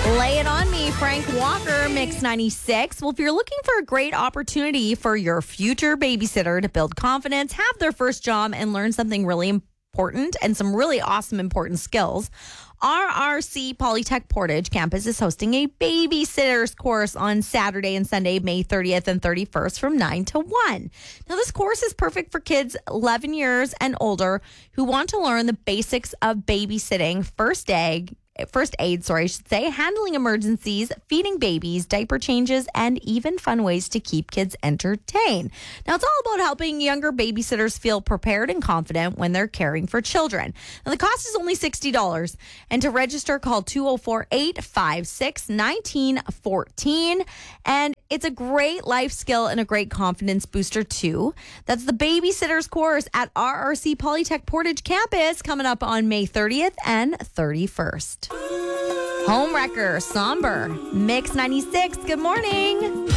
Lay it on me, Frank Walker, Mix 96. Well, if you're looking for a great opportunity for your future babysitter to build confidence, have their first job, and learn something really important and some really awesome important skills, RRC Polytech Portage campus is hosting a babysitter's course on Saturday and Sunday, May 30th and 31st from 9 to 1. Now, this course is perfect for kids 11 years and older who want to learn the basics of babysitting, first aid, handling emergencies, feeding babies, diaper changes, and even fun ways to keep kids entertained. Now, it's all about helping younger babysitters feel prepared and confident when they're caring for children. Now, the cost is only $60, and to register, call 204-856-1914. And it's a great life skill and a great confidence booster, too. That's the babysitter's course at RRC Polytech Portage campus coming up on May 30th and 31st. Homewrecker, Somber, Mix 96. Good morning.